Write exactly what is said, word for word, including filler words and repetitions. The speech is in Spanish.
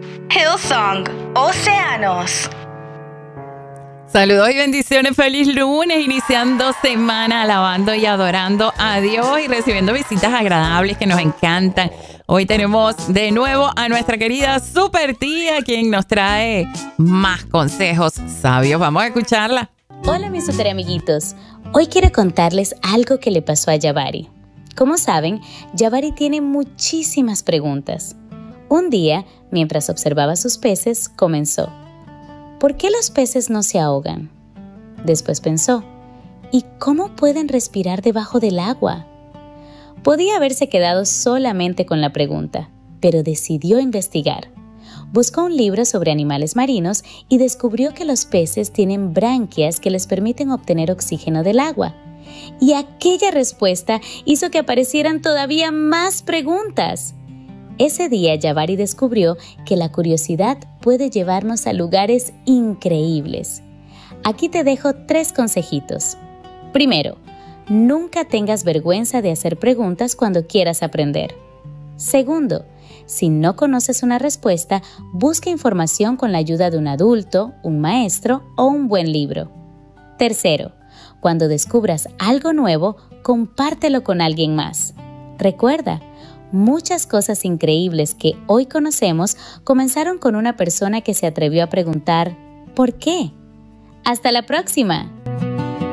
Hillsong, Océanos. Saludos y bendiciones, feliz lunes, iniciando semana alabando y adorando a Dios y recibiendo visitas agradables que nos encantan. Hoy tenemos de nuevo a nuestra querida super tía, quien nos trae más consejos sabios. Vamos a escucharla. Hola mis super amiguitos, hoy quiero contarles algo que le pasó a Yavari. Como saben, Yavari tiene muchísimas preguntas. Un día, mientras observaba sus peces, comenzó: ¿por qué los peces no se ahogan? Después pensó: ¿y cómo pueden respirar debajo del agua? Podía haberse quedado solamente con la pregunta, pero decidió investigar. Buscó un libro sobre animales marinos y descubrió que los peces tienen branquias que les permiten obtener oxígeno del agua. Y aquella respuesta hizo que aparecieran todavía más preguntas. Ese día, Yavari descubrió que la curiosidad puede llevarnos a lugares increíbles. Aquí te dejo tres consejitos. Primero, nunca tengas vergüenza de hacer preguntas cuando quieras aprender. Segundo, si no conoces una respuesta, busca información con la ayuda de un adulto, un maestro o un buen libro. Tercero, cuando descubras algo nuevo, compártelo con alguien más. Recuerda, muchas cosas increíbles que hoy conocemos comenzaron con una persona que se atrevió a preguntar ¿por qué? ¡Hasta la próxima!